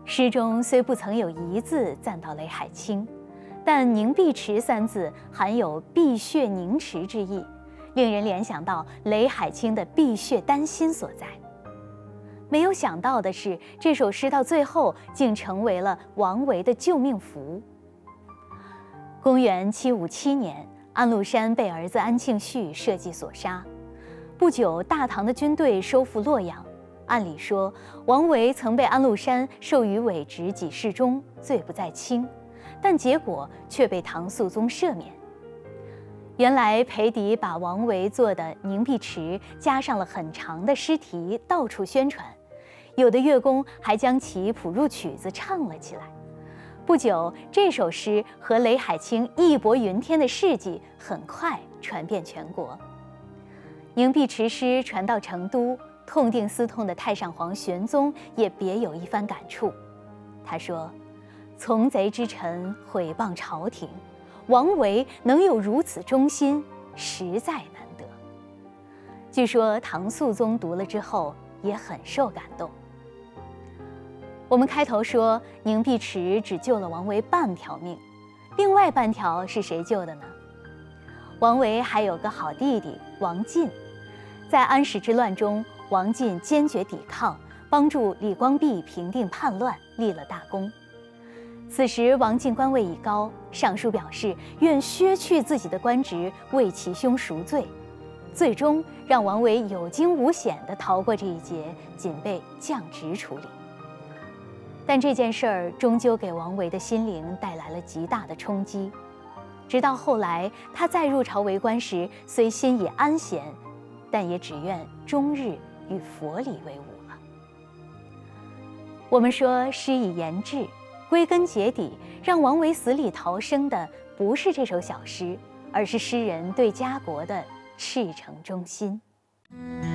诗中虽不曾有一字赞到雷海清，但凝碧池三字含有碧血凝池之意，令人联想到雷海清的碧血丹心所在。没有想到的是，这首诗到最后竟成为了王维的救命符。公元757年，安禄山被儿子安庆绪设计所杀。不久，大唐的军队收复洛阳。按理说，王维曾被安禄山授予伪职给事中，罪不在轻，但结果却被唐肃宗赦免。原来裴迪把王维做的凝碧池加上了很长的诗题，到处宣传，有的乐工还将其谱入曲子唱了起来。不久，这首诗和雷海清义薄云天的事迹很快传遍全国。凝碧池诗传到成都，痛定思痛的太上皇玄宗也别有一番感触。他说：“从贼之臣毁谤朝廷，王维能有如此忠心，实在难得。”据说唐肃宗读了之后也很受感动。我们开头说凝碧池只救了王维半条命，另外半条是谁救的呢？王维还有个好弟弟王进，在安史之乱中，王进坚决抵抗，帮助李光弼平定叛乱，立了大功。此时王进官位已高，上书表示愿削去自己的官职，为其兄赎罪，最终让王维有惊无险地逃过这一劫，仅被降职处理。但这件事儿终究给王维的心灵带来了极大的冲击。直到后来，他再入朝为官时，虽心已安闲，但也只愿终日与佛理为伍了。我们说诗以言志，归根结底，让王维死里逃生的不是这首小诗，而是诗人对家国的赤诚忠心。